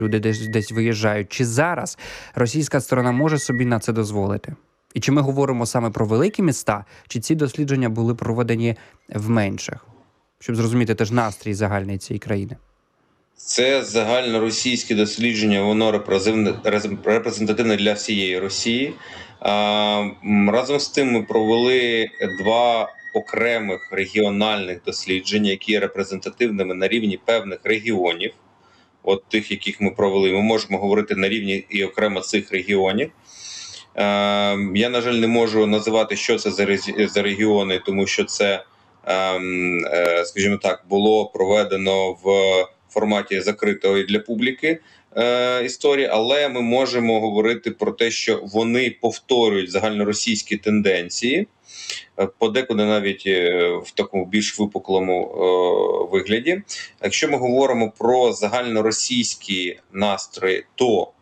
люди десь виїжджають. Чи зараз російська сторона може собі на це дозволити? І чи ми говоримо саме про великі міста, чи ці дослідження були проведені в менших? Щоб зрозуміти теж настрій загальний цієї країни. Це загальноросійське дослідження, воно репрезентативне для всієї Росії. Разом з тим ми провели два окремих регіональних дослідження, які є репрезентативними на рівні певних регіонів. От тих, яких ми провели, ми можемо говорити на рівні і окремо цих регіонів. Я, на жаль, не можу називати, що це за регіони, тому що це, скажімо так, було проведено в форматі закритої для публіки історії, але ми можемо говорити про те, що вони повторюють загальноросійські тенденції, подекуди навіть в такому більш випуклому вигляді. Якщо ми говоримо про загальноросійські настрої, то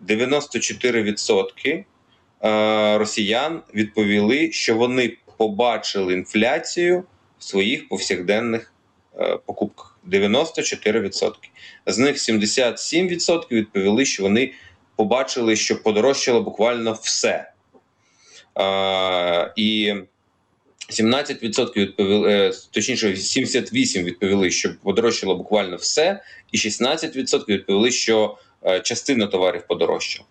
94% росіян відповіли, що вони побачили інфляцію в своїх повсякденних покупках. 94%. З них 77% відповіли, що вони побачили, що подорожчало буквально все. І 17% відповіли, точніше 78% відповіли, що подорожчало буквально все, і 16% відповіли, що частина товарів подорожчала.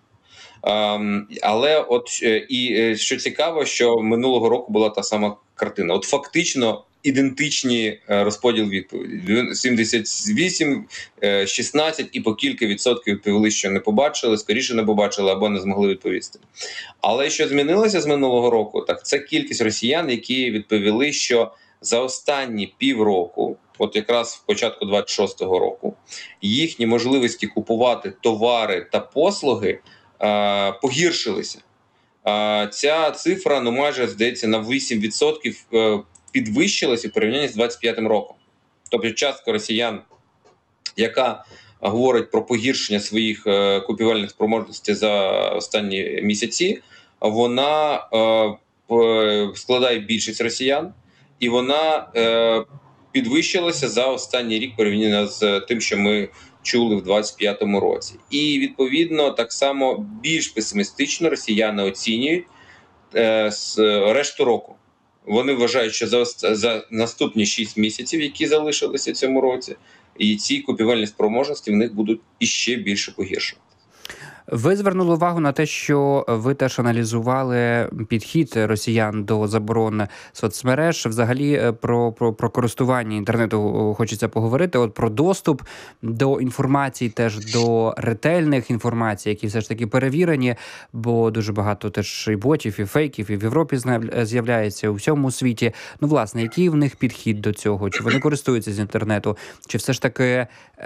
Але от і що цікаво, що минулого року була та сама картина. От фактично ідентичні розподіл відповіді. 78, 16 і по кілька відсотків відповіли, що не побачили, скоріше не побачили або не змогли відповісти. Але що змінилося з минулого року, так це кількість росіян, які відповіли, що за останні півроку, от якраз в початку 26-го року, їхні можливості купувати товари та послуги погіршилися. Ця цифра, майже, здається, на 8% підвищилася в порівнянні з 25-м роком. Тобто частка росіян, яка говорить про погіршення своїх купівельних спроможностей за останні місяці, вона складає більшість росіян, і вона підвищилася за останній рік порівняно з тим, що ми чули в 25-му році. І, відповідно, так само більш песимістично росіяни оцінюють решту року. Вони вважають, що за наступні 6 місяців, які залишилися в цьому році, і ці купівельні спроможності в них будуть іще більше погіршувати. Ви звернули увагу на те, що ви теж аналізували підхід росіян до заборони соцмереж. Взагалі про користування інтернету хочеться поговорити. От про доступ до інформації, теж до ретельних інформацій, які все ж таки перевірені, бо дуже багато теж і ботів, і фейків, і в Європі з'являється, у всьому світі. Ну, власне, який в них підхід до цього? Чи вони користуються з інтернету? Чи все ж таки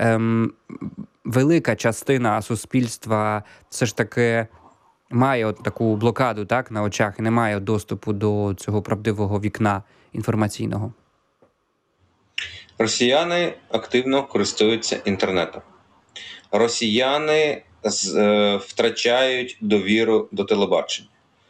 велика частина суспільства все ж таки має от таку блокаду, так, на очах і не має доступу до цього правдивого вікна інформаційного? Росіяни активно користуються інтернетом. Росіяни втрачають довіру до телебачення.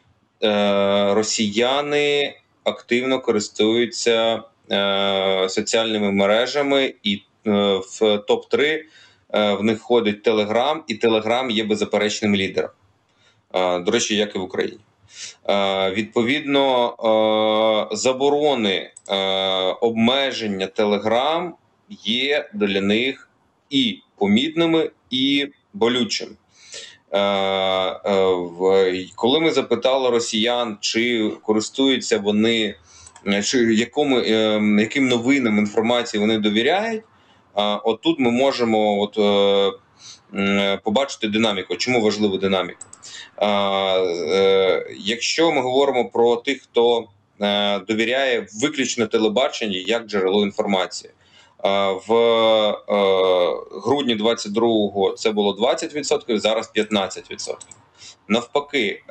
Росіяни активно користуються соціальними мережами, і в топ-3 в них входить Телеграм, і Телеграм є беззаперечним лідером. До речі, як і в Україні. Відповідно, заборони, обмеження Телеграм є для них і помітними, і болючими. Коли ми запитали росіян, чи користуються вони, чи яким новинам інформації вони довіряють, отут ми можемо побачити динаміку. Чому важлива динаміка? Якщо ми говоримо про тих, хто довіряє виключно телебаченню як джерело інформації, в грудні 22-го це було 20%, зараз 15%. Навпаки,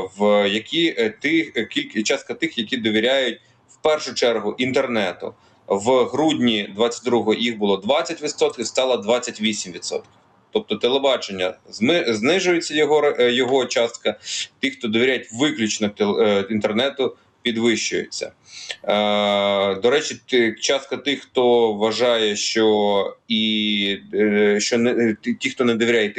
частка тих, які довіряють в першу чергу інтернету, в грудні 22-го їх було 20%, стало 28%. Тобто телебачення знижується його частка, тих, хто довіряють виключно інтернету, підвищується. До речі, частка тих, хто вважає, що ті, хто не довіряє